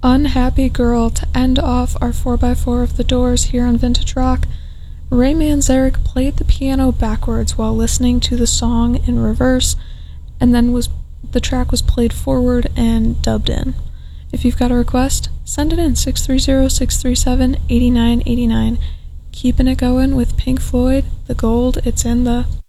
Unhappy Girl to end off our 4x4 of The Doors here on Vintage Rock. Ray Manzarek played the piano backwards while listening to the song in reverse, and then the track was played forward and dubbed in. If you've got a request, send it in 630-637-8989. Keeping it going with Pink Floyd, The Gold, It's in the...